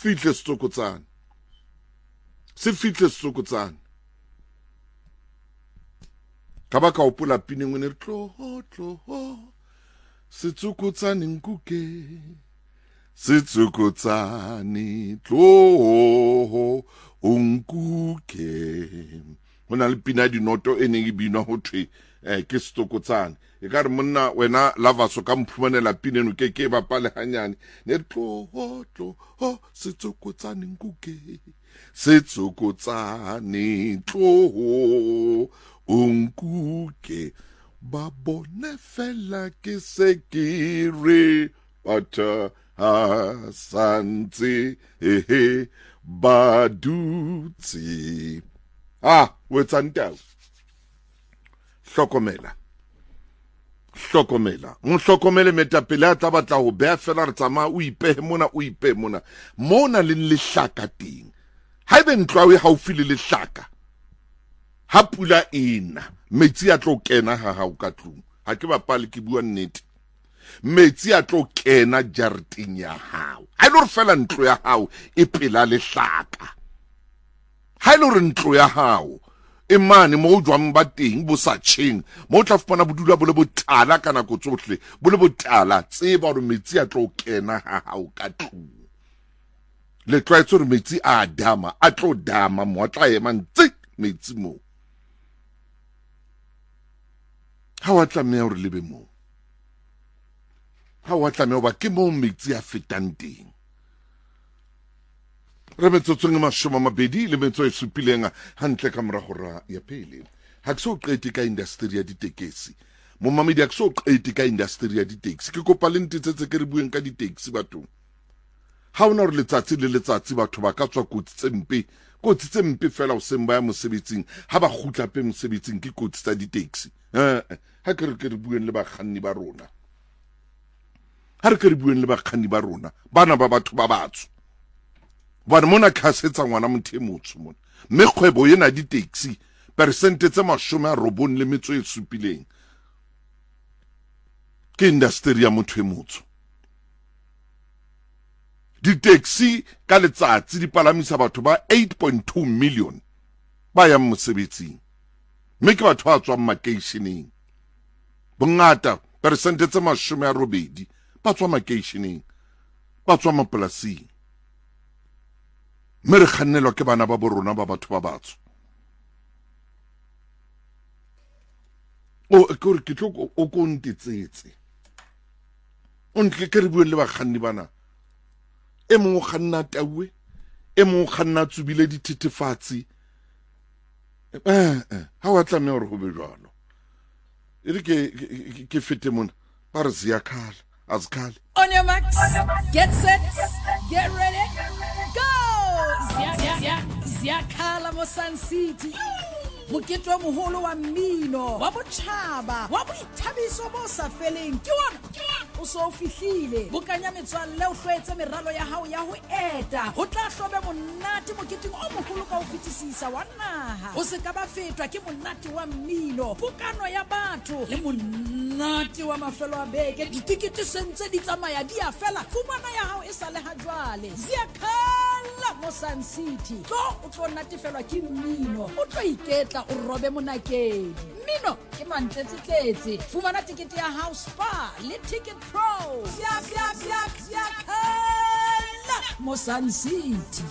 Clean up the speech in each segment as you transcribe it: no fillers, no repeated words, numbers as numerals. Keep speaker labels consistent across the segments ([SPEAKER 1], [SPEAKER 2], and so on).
[SPEAKER 1] fihle setsokotsane. Se fihle setsokotsane. Ka ba ka opola pineng ne re tloho setsokotsane nkuke. Setsokotsane tloho unkuke. Hona le pina dinoto e neng e binwa ho thwe ke setsokotsane. E ka re monna wena lavaso ka mphumanela pina eno ke bapale hanyane. Ne re tloho setsokotsane nkuke. Setsokotsane tloho unkuke. Ba bone fela ke se ke re bata santse ba dutse. Wetsantao. Hlokomela. Mo hlokomele metapele a tla batla ho beha fela re tsamaya o ipehe mona. Mona le lehlaka teng. Haebe ntlo ya haufi le lehlaka. Ha pula ena, metsi a tlo kena ha hao ka tlung. Ha ke bapale ke bua nnete. Metsi a tlo kena jareteng ya hao. Ha ile re fela ntlo ya hao e pela lehlaka. Ha ile re ntlo ya hao e mane mo jwang ba teng bo sa tsheng, mo tla fupana bodula bo le botala kana go tsohle, bo le botala tseba hore metsi a tlo kena ha hao ka tlung. Le tloetse hore metsi a dama, a tlo dama mo tla ema ntse metsi mo. Ha wa tlameha hore lebe mo. Ha wa tlameha hoba ke mo metsi a fetang teng. Re metsotsong e 27 hantle ka morago ra ya pele. Ha ke so qete ka industry ya ditekesi. Mo mamedi ha ke so qete ka industry ya ditaxi. Ke kopa le ntitsetse ke re bueng ka ditaxi bathong. Ha ona re letsatsi le letsatsi batho ba ka tswa kotsi tse mpe fela o seng ba ya mosebetsing, ha ba kgutla pe mosebetsing ke kotsi tsa ditaxi. Ha ke re bueng le bakganni ba rona. Ha re ke re bueng le bakganni ba rona, bana ba batho ba batsho. Bana mona khasetsa ngwana motho e motsho mona. Mme kgwebo ena ditaxi persente tse 97 ke industry ya motho e motsho. Ditaxi ka letsatsi di palamisa batho ba 8.2 million ba yang mosebetsing. Mme ke batho ba tswang makeisheneng. Bongata persente tse 80 ba tswa makeisheneng, ba tswa mapolasing. Mme re kgannelwa ke bana ba borona ba batho ba batsho. Ke hore ke tlo o ko ntetsetse. O ntle ke re bueng le bakganni bana. E mong o kganna taue, e mong o kganna tsubile dithethefatsi. Ha wa tlameha hore ho be jwalo. E re ke fete mona ba re ziyakhala, azikhali.
[SPEAKER 2] On your marks, get set, get ready, go! Ziyakhala mo Sun City. Mokete wa moholo wa mmino wa botjhaba wa boithabiso bo sa feleng ke wona o so fihlile. Bokanya metswalle o hlwetse meralo ya hao ya ho eta. Ho tla hlobe monate moketeng o moholo ka ho fetisisa wa naha. O se ka ba fetwa ke monate wa mmino, bokano ya batho le monate wa mafelo a beke. Ditikete sentse di tsamaya di a fela. Fumana ya hao e sa le ha jwale. Ziyakhala mo Sun City. O tlo natefelwa ke mmino, o tlo iketla o robe monakedi. Mmino ke mantletsetletse. Fumana tikete ya hao Spa le Ticket Pro. Ziyakhala mo Sun City.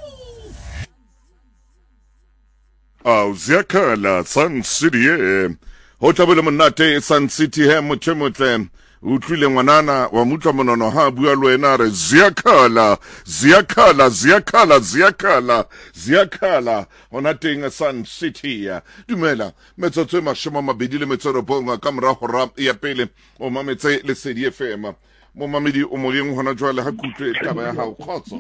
[SPEAKER 1] Ziyakhala Sun City ho tlabele monate Sun City motle utlwile ngwanana wa mutla monono ha bua le wena re ziyakhala hona teng Sun City ya. Dumela metsotso e 29 ka morago ra ya pele o mametse le Lesedi FM. Mo mamedi o moyeng hona jwale ha kutlwe taba ya hao khotso.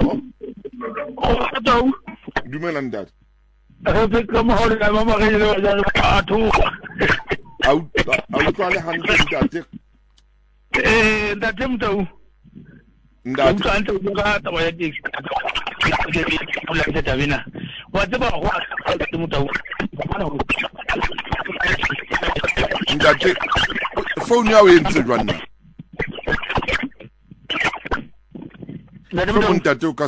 [SPEAKER 1] Dumela ndate.
[SPEAKER 3] Ka moholo ya mama re ile wa jalo batho.
[SPEAKER 1] Au tsale hantle ndate.
[SPEAKER 3] Ndate mtau.
[SPEAKER 1] Ndate
[SPEAKER 3] mtanta uka taba ya dix. Pula ke tabina. Wa tseba go ndate mtau.
[SPEAKER 1] Ndate phone ya o entse jwana. Ndate o ka